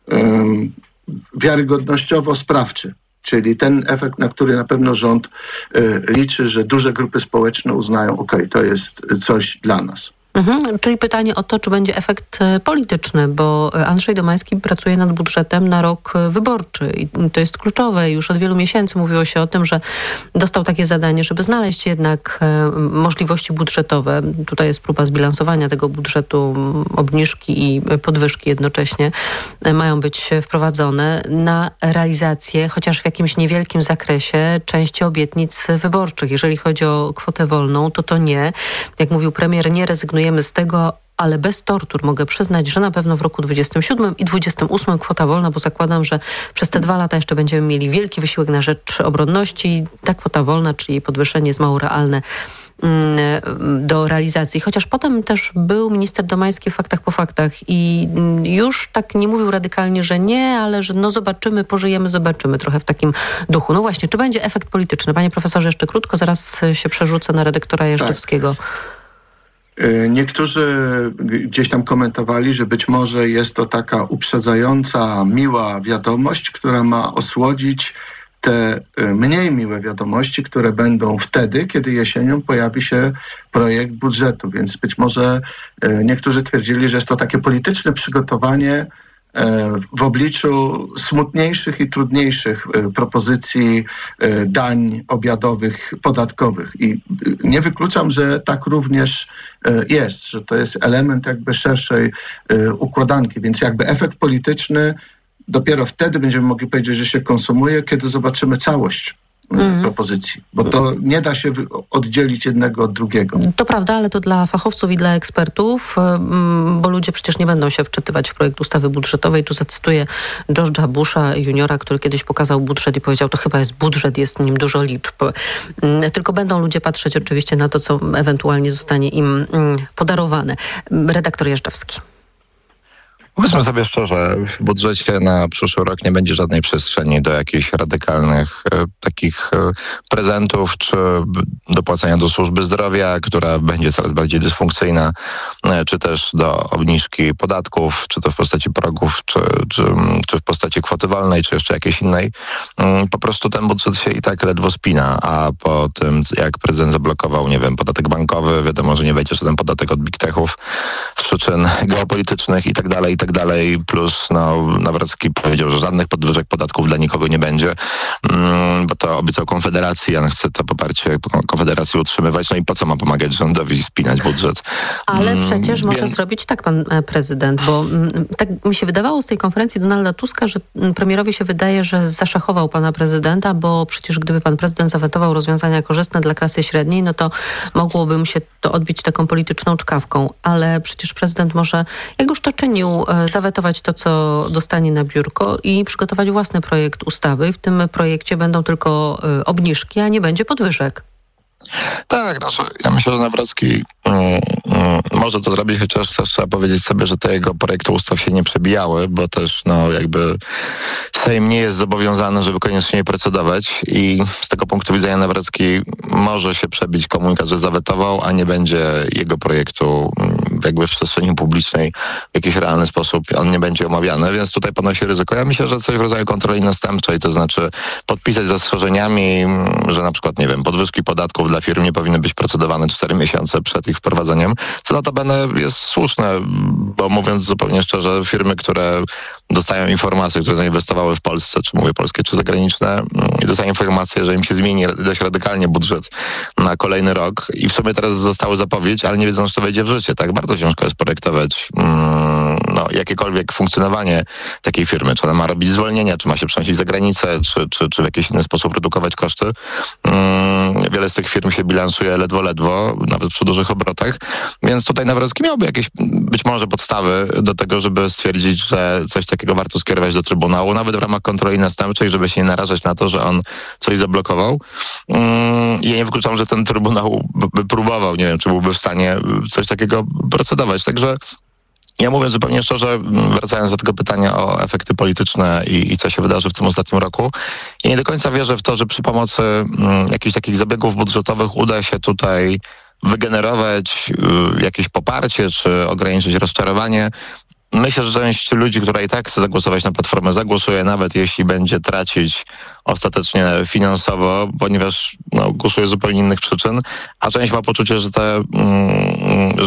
O: wiarygodnościowo-sprawczy. Czyli ten efekt, na który na pewno rząd liczy, że duże grupy społeczne uznają, okej, to jest coś dla nas.
L: Czyli pytanie o to, czy będzie efekt polityczny, bo Andrzej Domański pracuje nad budżetem na rok wyborczy i to jest kluczowe. Już od wielu miesięcy mówiło się o tym, że dostał takie zadanie, żeby znaleźć jednak możliwości budżetowe. Tutaj jest próba zbilansowania tego budżetu, obniżki i podwyżki jednocześnie mają być wprowadzone na realizację, chociaż w jakimś niewielkim zakresie, części obietnic wyborczych. Jeżeli chodzi o kwotę wolną, to nie. Jak mówił premier, nie rezygnujemy z tego, ale bez tortur mogę przyznać, że na pewno w roku 27 i 28 kwota wolna, bo zakładam, że przez te 2 lata jeszcze będziemy mieli wielki wysiłek na rzecz obronności. Ta kwota wolna, czyli jej podwyższenie jest mało realne do realizacji. Chociaż potem też był minister Domański w Faktach po faktach i już tak nie mówił radykalnie, że nie, ale że no zobaczymy, pożyjemy, zobaczymy, trochę w takim duchu. No właśnie, czy będzie efekt polityczny? Panie profesorze, jeszcze krótko, zaraz się przerzucę na redaktora Jeżdżewskiego.
O: Tak. Niektórzy gdzieś tam komentowali, że być może jest to taka uprzedzająca, miła wiadomość, która ma osłodzić te mniej miłe wiadomości, które będą wtedy, kiedy jesienią pojawi się projekt budżetu. Więc być może niektórzy twierdzili, że jest to takie polityczne przygotowanie w obliczu smutniejszych i trudniejszych propozycji dań obiadowych, podatkowych. I nie wykluczam, że tak również jest, że to jest element jakby szerszej układanki. Więc jakby efekt polityczny dopiero wtedy będziemy mogli powiedzieć, że się konsumuje, kiedy zobaczymy całość propozycji, bo to nie da się oddzielić jednego od drugiego.
L: To prawda, ale to dla fachowców i dla ekspertów, bo ludzie przecież nie będą się wczytywać w projekt ustawy budżetowej. Tu zacytuję George'a Busha juniora, który kiedyś pokazał budżet i powiedział, to chyba jest budżet, jest w nim dużo liczb. Tylko będą ludzie patrzeć oczywiście na to, co ewentualnie zostanie im podarowane. Redaktor Jeżdżewski.
N: Powiedzmy sobie szczerze, w budżecie na przyszły rok nie będzie żadnej przestrzeni do jakichś radykalnych takich prezentów, czy dopłacania do służby zdrowia, która będzie coraz bardziej dysfunkcyjna, czy też do obniżki podatków, czy to w postaci progów, czy w postaci kwoty wolnej, czy jeszcze jakiejś innej. Po prostu ten budżet się i tak ledwo spina, a po tym, jak prezydent zablokował, nie wiem, podatek bankowy, wiadomo, że nie wejdzie żaden podatek od big techów z przyczyn geopolitycznych i tak dalej, plus Nawrocki powiedział, że żadnych podwyżek podatków dla nikogo nie będzie, bo to obiecał Konfederacji, on chce to poparcie Konfederacji utrzymywać, no i po co ma pomagać rządowi spinać budżet?
L: Ale przecież może zrobić tak pan prezydent, bo tak mi się wydawało z tej konferencji Donalda Tuska, że premierowi się wydaje, że zaszachował pana prezydenta, bo przecież gdyby pan prezydent zawetował rozwiązania korzystne dla klasy średniej, no to mogłoby mu się to odbić taką polityczną czkawką, ale przecież prezydent może, jak już to czynił, zawetować to, co dostanie na biurko i przygotować własny projekt ustawy. I w tym projekcie będą tylko obniżki, a nie będzie podwyżek.
N: Tak, ja myślę, że Nawrocki może to zrobić, chociaż też trzeba powiedzieć sobie, że te jego projekty ustaw się nie przebijały, bo też jakby Sejm nie jest zobowiązany, żeby koniecznie je procedować i z tego punktu widzenia Nawrocki może się przebić komunikat, że zawetował, a nie będzie jego projektu jakby w przestrzeni publicznej w jakiś realny sposób, on nie będzie omawiany, więc tutaj ponosi ryzyko. Ja myślę, że coś w rodzaju kontroli następczej, to znaczy podpisać zastrzeżeniami, że na przykład, nie wiem, podwyżki podatków dla firm nie powinny być procedowane 4 miesiące przed ich wprowadzeniem, co notabene jest słuszne, bo mówiąc zupełnie szczerze, firmy, które dostają informacje, które zainwestowały w Polsce, czy mówię polskie, czy zagraniczne, i dostają informację, że im się zmieni dość radykalnie budżet na kolejny rok i w sumie teraz zostały zapowiedź, ale nie wiedzą, czy to wejdzie w życie. Tak bardzo ciężko jest projektować jakiekolwiek funkcjonowanie takiej firmy. Czy ona ma robić zwolnienia, czy ma się przenosić za granicę, czy w jakiś inny sposób redukować koszty. Wiele z tych firm się bilansuje ledwo, nawet przy dużych obrotach, więc tutaj Nawrocki miałby jakieś być może podstawy do tego, żeby stwierdzić, że coś takiego warto skierować do Trybunału, nawet w ramach kontroli następczej, żeby się nie narażać na to, że on coś zablokował. Ja nie wykluczam, że ten Trybunał by próbował, nie wiem, czy byłby w stanie coś takiego procedować. Także ja mówię zupełnie szczerze, wracając do tego pytania o efekty polityczne i co się wydarzy w tym ostatnim roku, ja nie do końca wierzę w to, że przy pomocy jakichś takich zabiegów budżetowych uda się tutaj wygenerować jakieś poparcie, czy ograniczyć rozczarowanie. Myślę, że część ludzi, która i tak chce zagłosować na Platformę, zagłosuje, nawet jeśli będzie tracić ostatecznie finansowo, ponieważ głosuje z zupełnie innych przyczyn, a część ma poczucie, że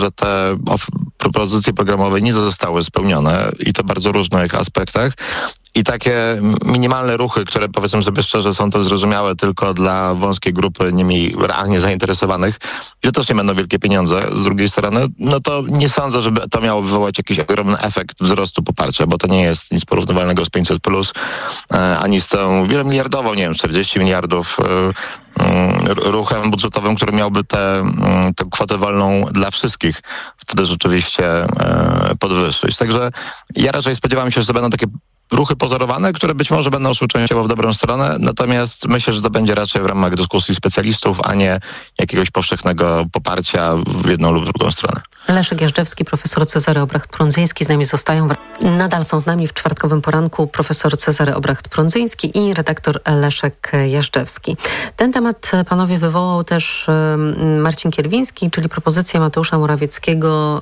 N: te propozycje programowe nie zostały spełnione i to w bardzo różnych aspektach. I takie minimalne ruchy, które powiedzmy sobie szczerze są to zrozumiałe tylko dla wąskiej grupy nimi realnie zainteresowanych, że też nie będą wielkie pieniądze z drugiej strony, no to nie sądzę, żeby to miało wywołać jakiś ogromny efekt wzrostu poparcia, bo to nie jest nic porównywalnego z 500+, ani z tą wielomiliardową, nie wiem, 40 miliardów ruchem budżetowym, który miałby tę kwotę wolną dla wszystkich wtedy rzeczywiście podwyższyć. Także ja raczej spodziewam się, że to będą takie ruchy pozorowane, które być może będą szły częściowo w dobrą stronę, natomiast myślę, że to będzie raczej w ramach dyskusji specjalistów, a nie jakiegoś powszechnego poparcia w jedną lub drugą stronę.
L: Leszek Jażdżewski, profesor Cezary Obracht-Prądzyński z nami zostają. Nadal są z nami w czwartkowym poranku profesor Cezary Obracht-Prądzyński i redaktor Leszek Jażdżewski. Ten temat, panowie, wywołał też Marcin Kierwiński, czyli propozycja Mateusza Morawieckiego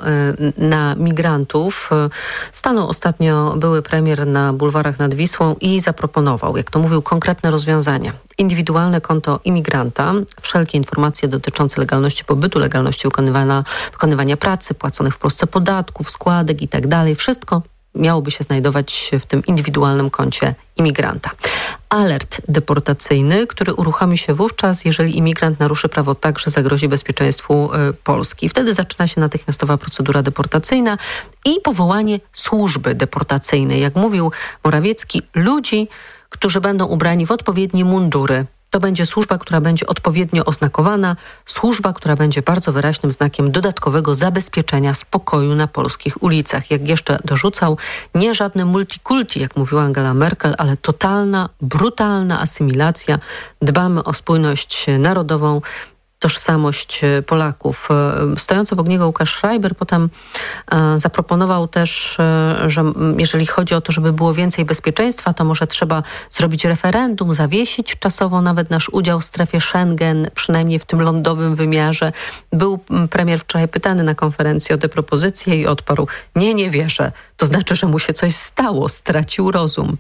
L: na migrantów. Stanął ostatnio były premier na bulwarach nad Wisłą i zaproponował, jak to mówił, konkretne rozwiązania. Indywidualne konto imigranta, wszelkie informacje dotyczące legalności pobytu, legalności wykonywania pracy, płaconych w Polsce podatków, składek i tak dalej. Wszystko miałoby się znajdować w tym indywidualnym koncie imigranta. Alert deportacyjny, który uruchomi się wówczas, jeżeli imigrant naruszy prawo tak, że zagrozi bezpieczeństwu Polski. Wtedy zaczyna się natychmiastowa procedura deportacyjna i powołanie służby deportacyjnej. Jak mówił Morawiecki, ludzi, którzy będą ubrani w odpowiednie mundury. To będzie służba, która będzie odpowiednio oznakowana, służba, która będzie bardzo wyraźnym znakiem dodatkowego zabezpieczenia spokoju na polskich ulicach. Jak jeszcze dorzucał, nie żadne multikulti, jak mówiła Angela Merkel, ale totalna, brutalna asymilacja. Dbamy o spójność narodową, tożsamość Polaków. Stojący obok niego Łukasz Schreiber potem zaproponował też, że jeżeli chodzi o to, żeby było więcej bezpieczeństwa, to może trzeba zrobić referendum, zawiesić czasowo nawet nasz udział w strefie Schengen, przynajmniej w tym lądowym wymiarze. Był premier wczoraj pytany na konferencji o tę propozycję i odparł: nie wierzę. To znaczy, że mu się coś stało, stracił rozum.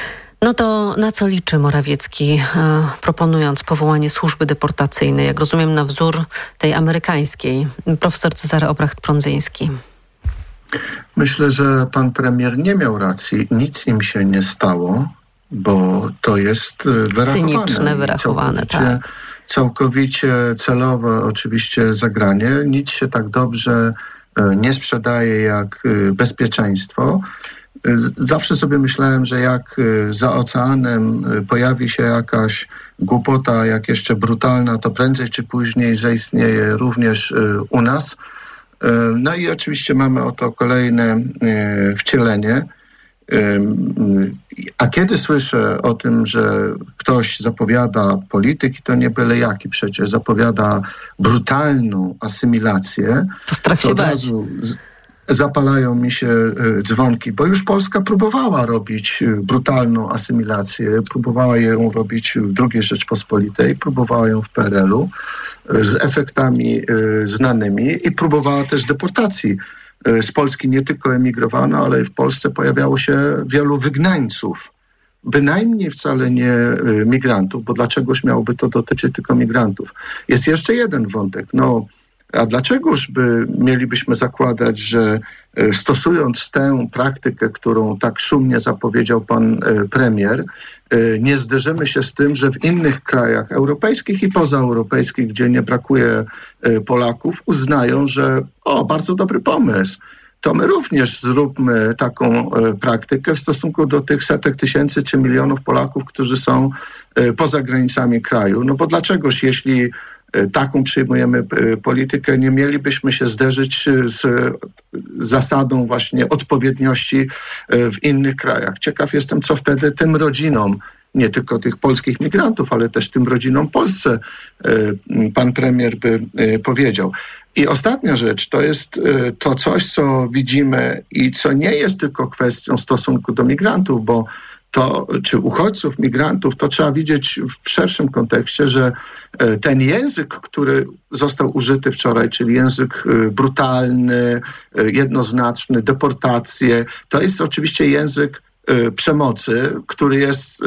L: No to na co liczy Morawiecki, proponując powołanie służby deportacyjnej, jak rozumiem na wzór tej amerykańskiej? Profesor Cezary Obracht-Prądzyński.
O: Myślę, że pan premier nie miał racji. Nic im się nie stało, bo to jest wyrachowane.
L: Cyniczne, wyrachowane, tak.
O: Całkowicie celowe oczywiście zagranie. Nic się tak dobrze nie sprzedaje jak bezpieczeństwo. Zawsze sobie myślałem, że jak za oceanem pojawi się jakaś głupota, jak jeszcze brutalna, to prędzej czy później zaistnieje również u nas. No i oczywiście mamy oto kolejne wcielenie. A kiedy słyszę o tym, że ktoś zapowiada, polityk, i to nie byle jaki przecież, zapowiada brutalną asymilację,
L: to strach się
O: od
L: bać.
O: razu zapalają mi się dzwonki, bo już Polska próbowała robić brutalną asymilację, próbowała ją robić w II Rzeczpospolitej, próbowała ją w PRL-u z efektami znanymi i próbowała też deportacji. Z Polski nie tylko emigrowano, ale w Polsce pojawiało się wielu wygnańców. Bynajmniej wcale nie migrantów, bo dlaczegoż miałoby to dotyczyć tylko migrantów? Jest jeszcze jeden wątek. A dlaczegoż mielibyśmy zakładać, że stosując tę praktykę, którą tak szumnie zapowiedział pan premier, nie zderzymy się z tym, że w innych krajach europejskich i pozaeuropejskich, gdzie nie brakuje Polaków, uznają, że bardzo dobry pomysł. To my również zróbmy taką praktykę w stosunku do tych setek tysięcy czy milionów Polaków, którzy są poza granicami kraju. No bo dlaczegoż, jeśli taką przyjmujemy politykę, nie mielibyśmy się zderzyć z zasadą właśnie odpowiedniości w innych krajach. Ciekaw jestem, co wtedy tym rodzinom, nie tylko tych polskich migrantów, ale też tym rodzinom w Polsce pan premier by powiedział. I ostatnia rzecz, to jest to coś, co widzimy i co nie jest tylko kwestią stosunku do migrantów, bo to, czy uchodźców, migrantów, to trzeba widzieć w szerszym kontekście, że ten język, który został użyty wczoraj, czyli język brutalny, jednoznaczny, deportacje, to jest oczywiście język przemocy, który jest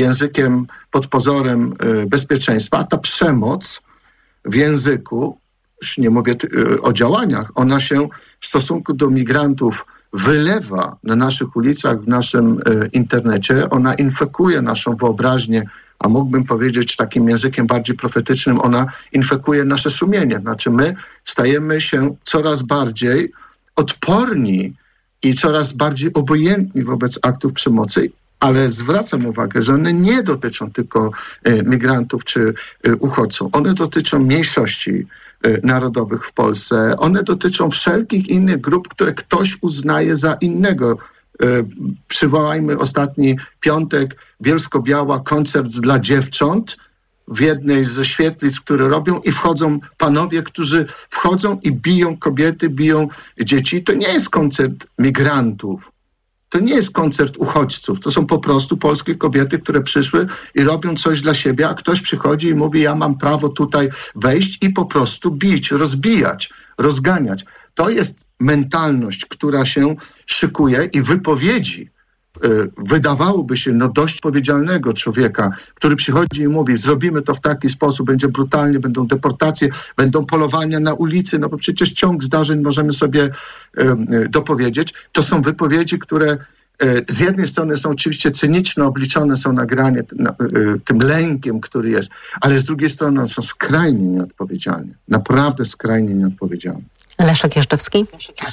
O: językiem pod pozorem bezpieczeństwa, a ta przemoc w języku już nie mówię o działaniach, ona się w stosunku do migrantów wylewa na naszych ulicach, w naszym internecie, ona infekuje naszą wyobraźnię, a mógłbym powiedzieć takim językiem bardziej profetycznym, ona infekuje nasze sumienie. Znaczy my stajemy się coraz bardziej odporni i coraz bardziej obojętni wobec aktów przemocy, ale zwracam uwagę, że one nie dotyczą tylko migrantów czy uchodźców. One dotyczą mniejszości narodowych w Polsce. One dotyczą wszelkich innych grup, które ktoś uznaje za innego. Przywołajmy ostatni piątek, Bielsko-Biała, koncert dla dziewcząt w jednej ze świetlic, które robią i wchodzą panowie, którzy wchodzą i biją kobiety, biją dzieci. To nie jest koncert migrantów. To nie jest koncert uchodźców. To są po prostu polskie kobiety, które przyszły i robią coś dla siebie, a ktoś przychodzi i mówi, ja mam prawo tutaj wejść i po prostu bić, rozbijać, rozganiać. To jest mentalność, która się szykuje i wypowiedzi wydawałoby się dość odpowiedzialnego człowieka, który przychodzi i mówi, zrobimy to w taki sposób, będzie brutalnie, będą deportacje, będą polowania na ulicy, no bo przecież ciąg zdarzeń możemy sobie dopowiedzieć. To są wypowiedzi, które z jednej strony są oczywiście cyniczne, obliczone są nagranie tym lękiem, który jest, ale z drugiej strony one są skrajnie nieodpowiedzialne. Naprawdę skrajnie nieodpowiedzialne.
L: Leszek Jeżdżewski.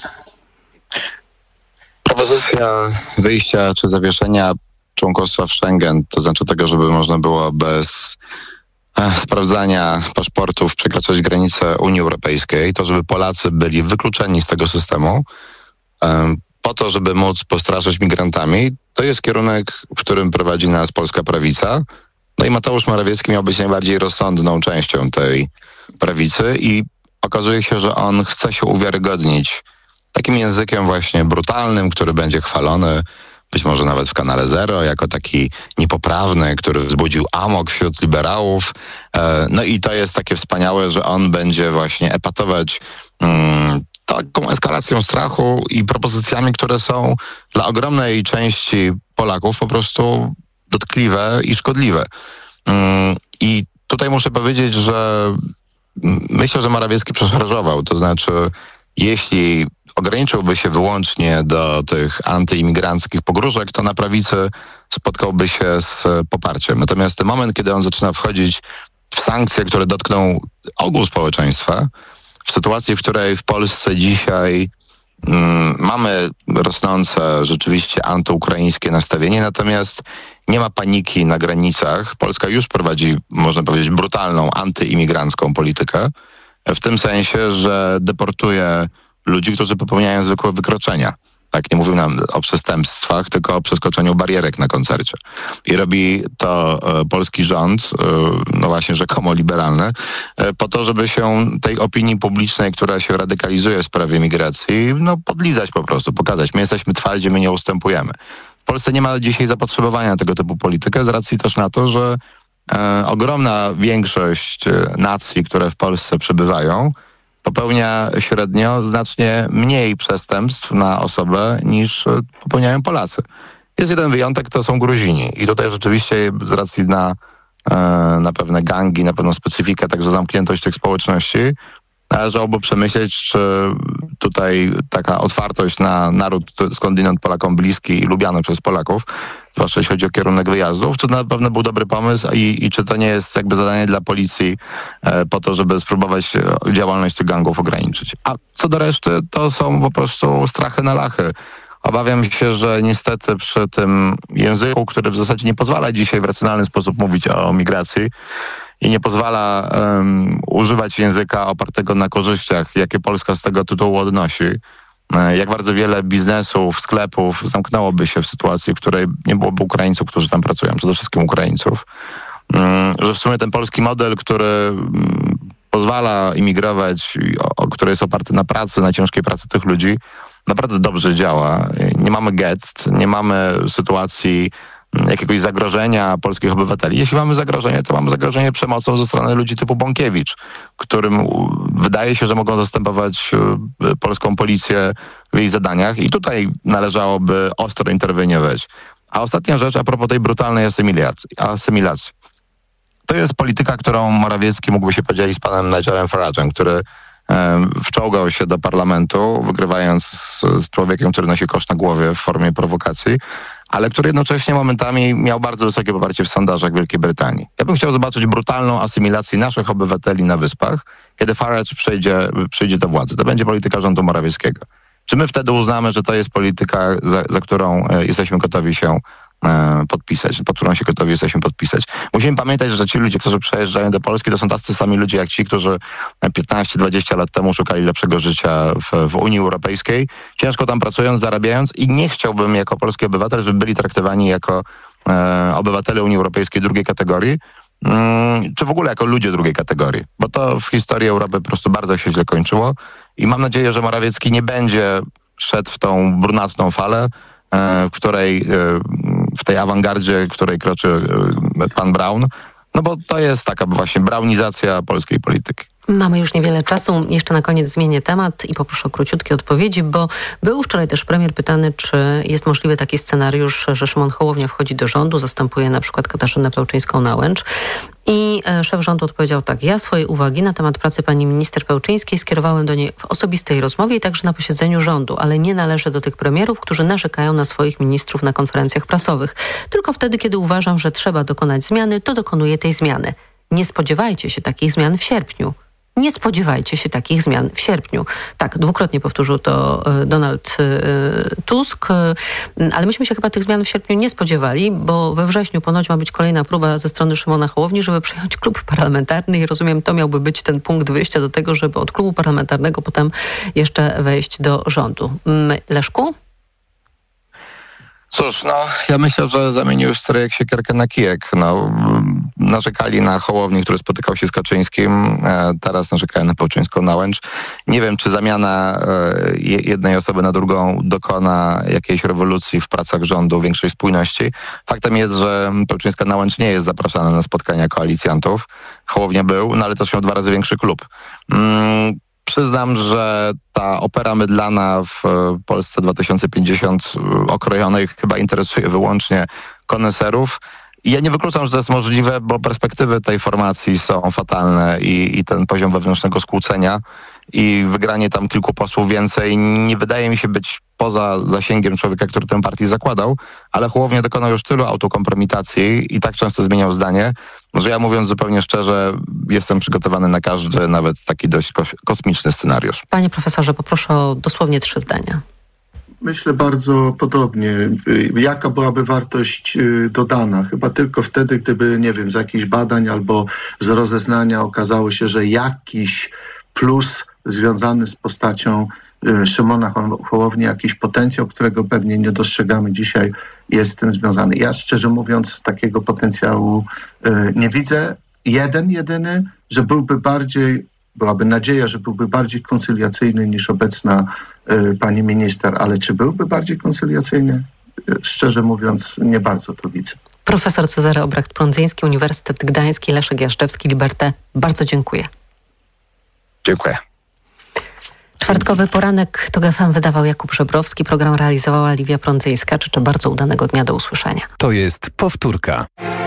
N: Propozycja wyjścia czy zawieszenia członkostwa w Schengen, to znaczy tego, żeby można było bez sprawdzania paszportów przekraczać granice Unii Europejskiej, to żeby Polacy byli wykluczeni z tego systemu, po to, żeby móc postraszyć migrantami, to jest kierunek, w którym prowadzi nas polska prawica. No i Mateusz Morawiecki miał być najbardziej rozsądną częścią tej prawicy i okazuje się, że on chce się uwiarygodnić takim językiem właśnie brutalnym, który będzie chwalony być może nawet w Kanale Zero, jako taki niepoprawny, który wzbudził amok wśród liberałów. No i to jest takie wspaniałe, że on będzie właśnie epatować taką eskalacją strachu i propozycjami, które są dla ogromnej części Polaków po prostu dotkliwe i szkodliwe. I tutaj muszę powiedzieć, że myślę, że Morawiecki przeszarżował. To znaczy, jeśli ograniczyłby się wyłącznie do tych antyimigranckich pogróżek, to na prawicy spotkałby się z poparciem. Natomiast ten moment, kiedy on zaczyna wchodzić w sankcje, które dotkną ogółu społeczeństwa, w sytuacji, w której w Polsce dzisiaj mamy rosnące rzeczywiście antyukraińskie nastawienie, natomiast nie ma paniki na granicach. Polska już prowadzi, można powiedzieć, brutalną antyimigrancką politykę, w tym sensie, że deportuje ludzi, którzy popełniają zwykłe wykroczenia. Tak, nie mówił nam o przestępstwach, tylko o przeskoczeniu barierek na koncercie. I robi to polski rząd, no właśnie rzekomo liberalny, po to, żeby się tej opinii publicznej, która się radykalizuje w sprawie migracji, no podlizać po prostu, pokazać. My jesteśmy twardzi, my nie ustępujemy. W Polsce nie ma dzisiaj zapotrzebowania na tego typu politykę, z racji też na to, że ogromna większość nacji, które w Polsce przebywają, popełnia średnio znacznie mniej przestępstw na osobę niż popełniają Polacy. Jest jeden wyjątek, to są Gruzini. I tutaj rzeczywiście z racji na pewne gangi, na pewną specyfikę, także zamkniętość tych społeczności, należałoby przemyśleć, czy tutaj taka otwartość na naród skądinąd Polakom bliski i lubiany przez Polaków, zwłaszcza jeśli chodzi o kierunek wyjazdów, czy to na pewno był dobry pomysł i czy to nie jest jakby zadanie dla policji po to, żeby spróbować działalność tych gangów ograniczyć. A co do reszty, to są po prostu strachy na lachy. Obawiam się, że niestety przy tym języku, który w zasadzie nie pozwala dzisiaj w racjonalny sposób mówić o migracji i nie pozwala używać języka opartego na korzyściach, jakie Polska z tego tytułu odnosi, jak bardzo wiele biznesów, sklepów zamknęłoby się w sytuacji, w której nie byłoby Ukraińców, którzy tam pracują, przede wszystkim Ukraińców. Że w sumie ten polski model, który pozwala imigrować, który jest oparty na pracy, na ciężkiej pracy tych ludzi, naprawdę dobrze działa. Nie mamy gest, nie mamy sytuacji jakiegoś zagrożenia polskich obywateli. Jeśli mamy zagrożenie, to mamy zagrożenie przemocą ze strony ludzi typu Bąkiewicz, którym wydaje się, że mogą zastępować polską policję w jej zadaniach i tutaj należałoby ostro interweniować. A ostatnia rzecz a propos tej brutalnej asymilacji. To jest polityka, którą Morawiecki mógłby się podzielić z panem Nigelem Farage'em, który wczołgał się do parlamentu, wygrywając z człowiekiem, który nosi kosz na głowie w formie prowokacji, ale który jednocześnie momentami miał bardzo wysokie poparcie w sondażach w Wielkiej Brytanii. Ja bym chciał zobaczyć brutalną asymilację naszych obywateli na Wyspach, kiedy Farage przyjdzie do władzy. To będzie polityka rządu Morawieckiego. Czy my wtedy uznamy, że to jest polityka, za którą jesteśmy gotowi się podpisać, pod którą się gotowi jesteśmy podpisać? Musimy pamiętać, że ci ludzie, którzy przejeżdżają do Polski, to są tacy sami ludzie jak ci, którzy 15-20 lat temu szukali lepszego życia w Unii Europejskiej, ciężko tam pracując, zarabiając, i nie chciałbym jako polski obywatel, żeby byli traktowani jako obywatele Unii Europejskiej drugiej kategorii, czy w ogóle jako ludzie drugiej kategorii, bo to w historii Europy po prostu bardzo się źle kończyło i mam nadzieję, że Morawiecki nie będzie szedł w tą brunatną falę, w tej awangardzie, w której kroczy pan Braun, no bo to jest taka właśnie braunizacja polskiej polityki.
L: Mamy już niewiele czasu. Jeszcze na koniec zmienię temat i poproszę o króciutkie odpowiedzi, bo był wczoraj też premier pytany, czy jest możliwy taki scenariusz, że Szymon Hołownia wchodzi do rządu, zastępuje na przykład Katarzynę Pełczyńską-Nałęcz. I szef rządu odpowiedział tak: ja swoje uwagi na temat pracy pani minister Pełczyńskiej skierowałem do niej w osobistej rozmowie i także na posiedzeniu rządu, ale nie należę do tych premierów, którzy narzekają na swoich ministrów na konferencjach prasowych. Tylko wtedy, kiedy uważam, że trzeba dokonać zmiany, to dokonuję tej zmiany. Nie spodziewajcie się takich zmian w sierpniu. Nie spodziewajcie się takich zmian w sierpniu. Tak, dwukrotnie powtórzył to Donald Tusk, ale myśmy się chyba tych zmian w sierpniu nie spodziewali, bo we wrześniu ponoć ma być kolejna próba ze strony Szymona Hołowni, żeby przyjąć klub parlamentarny i rozumiem, to miałby być ten punkt wyjścia do tego, żeby od klubu parlamentarnego potem jeszcze wejść do rządu. Leszku?
N: Cóż, ja myślę, że zamienił już stryjek siekierkę na kijek. Narzekali na Hołownię, który spotykał się z Kaczyńskim, teraz narzekają na Pełczyńską-Nałęcz. Nie wiem, czy zamiana jednej osoby na drugą dokona jakiejś rewolucji w pracach rządu, większej spójności. Faktem jest, że Pełczyńska-Nałęcz nie jest zapraszana na spotkania koalicjantów. Hołownia był, ale też miał 2 razy większy klub. Przyznam, że ta opera mydlana w Polsce 2050 okrojonej chyba interesuje wyłącznie koneserów. I ja nie wykluczam, że to jest możliwe, bo perspektywy tej formacji są fatalne i ten poziom wewnętrznego skłócenia i wygranie tam kilku posłów więcej nie wydaje mi się być poza zasięgiem człowieka, który tę partię zakładał, ale Hołownia dokonał już tylu autokompromitacji i tak często zmieniał zdanie, że ja, mówiąc zupełnie szczerze, jestem przygotowany na każdy, nawet taki dość kosmiczny scenariusz.
L: Panie profesorze, poproszę o dosłownie 3 zdania.
O: Myślę bardzo podobnie. Jaka byłaby wartość dodana? Chyba tylko wtedy, gdyby, nie wiem, z jakichś badań albo z rozeznania okazało się, że jakiś plus związany z postacią Szymona Hołowni, jakiś potencjał, którego pewnie nie dostrzegamy dzisiaj, jest z tym związany. Ja szczerze mówiąc takiego potencjału nie widzę. Jedyny, że byłaby nadzieja, że byłby bardziej koncyliacyjny niż obecna pani minister, ale czy byłby bardziej koncyliacyjny? Szczerze mówiąc, nie bardzo to widzę.
L: Profesor Cezary Obrecht-Prądzyński, Uniwersytet Gdański, Leszek Jaszczewski, Liberté. Bardzo dziękuję.
N: Dziękuję.
L: Czwartkowy poranek TOK FM wydawał Jakub Żebrowski, program realizowała Liwia Prądzyńska. Życzę bardzo udanego dnia, do usłyszenia.
E: To jest powtórka.